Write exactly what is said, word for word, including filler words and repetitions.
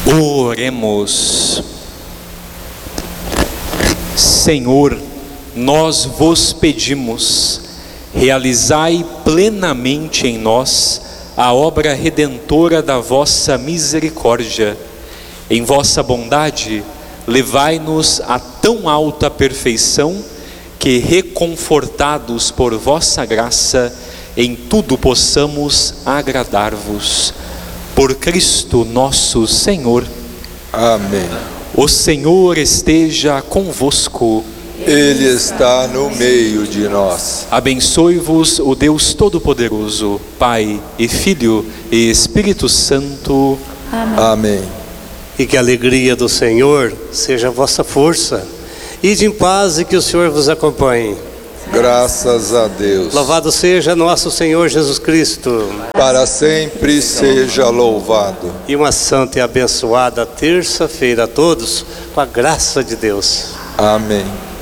Oremos. Senhor, nós vos pedimos, realizai plenamente em nós a obra redentora da vossa misericórdia. Em vossa bondade, levai-nos a tão alta perfeição que, reconfortados por vossa graça, em tudo possamos agradar-vos. Por Cristo nosso Senhor. Amém. O Senhor esteja convosco. Ele está no meio de nós. Abençoe-vos o Deus Todo-Poderoso, Pai e Filho e Espírito Santo. Amém. Amém. E que a alegria do Senhor seja a vossa força. Ide em paz e que o Senhor vos acompanhe. Graças a Deus. Louvado seja nosso Senhor Jesus Cristo. Para sempre seja louvado. E uma santa e abençoada terça-feira a todos, com a graça de Deus. Amém.